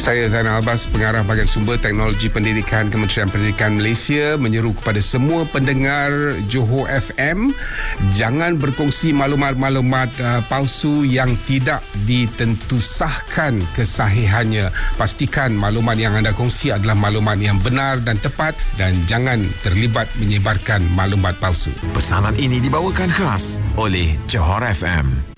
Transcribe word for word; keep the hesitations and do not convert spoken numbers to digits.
Saya Zainal Abbas, Pengarah Bahagian Sumber Teknologi Pendidikan Kementerian Pendidikan Malaysia, menyeru kepada semua pendengar Johor F M, jangan berkongsi maklumat-maklumat uh, palsu yang tidak ditentusahkan kesahihannya. Pastikan maklumat yang anda kongsi adalah maklumat yang benar dan tepat, dan jangan terlibat menyebarkan maklumat palsu. Pesanan ini dibawakan khas oleh Johor F M.